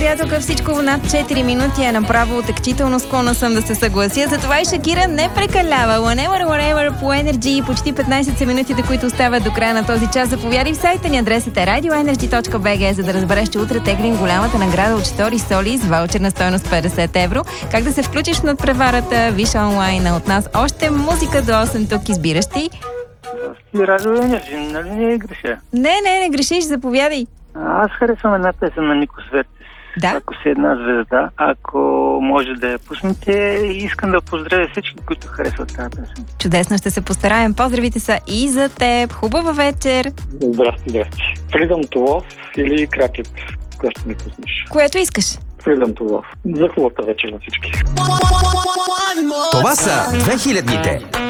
приятелка, всичко над 4 минути е направо тактително, склонна съм да се съглася. Затова и Шакира не прекалява. Whenever по Energy. Почти 15 са минутите, които остават до края на този час. Заповядай в сайта ни, адресът е radioenergy.bg, за да разбереш, че утре теглим голямата награда от Штори Соли с ваучер на стойност 50 евро. Как да се включиш в надпреварата, виж онлайн, от нас още музика до 8 тук избираш ти. Радио Енерджи, нали не греша? Не грешиш, заповядай. Аз харесвам една песен на Нико Свертис. Да? Ако си една звезда, ако може да я пуснете, искам да поздравя всички, които харесват тази песен. Чудесно, ще се постараем. Поздравите са и за теб. Хубава вечер. Здрасти. Freedom to Love или Кракет, кога ще ми пуснеш? Което искаш. Freedom to Love. За хубавата вечер на всички. Това са 2000-те.